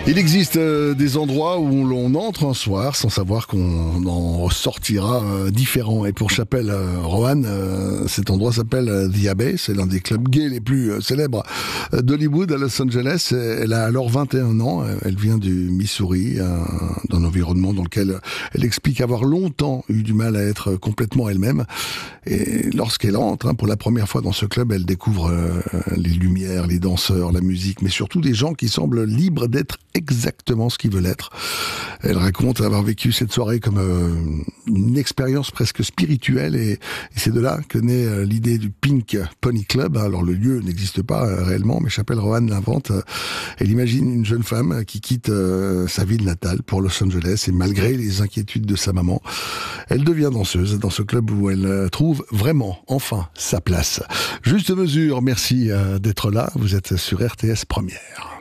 Il existe des endroits où l'on entre un soir sans savoir qu'on en sortira différent. Et pour Chapelle Roanne, cet endroit s'appelle The Abbey. C'est l'un des clubs gays les plus célèbres d'Hollywood à Los Angeles. Elle a alors 21 ans. Elle vient du Missouri, d'un environnement dans lequel elle explique avoir longtemps eu du mal à être complètement elle-même. Et lorsqu'elle entre pour la première fois dans ce club, elle découvre les lumières, les danseurs, la musique, mais surtout des gens qui semblent libres d'être exactement ce qu'ils veulent être. Elle raconte avoir vécu cette soirée comme une expérience presque spirituelle et c'est de là que naît l'idée du Pink Pony Club. Alors le lieu n'existe pas réellement, mais Chapelle Roanne l'invente. Elle imagine une jeune femme qui quitte sa ville natale pour Los Angeles et malgré les inquiétudes de sa maman, elle devient danseuse dans ce club où elle trouve vraiment, enfin, sa place. Juste mesure, merci d'être là. Vous êtes sur RTS Première.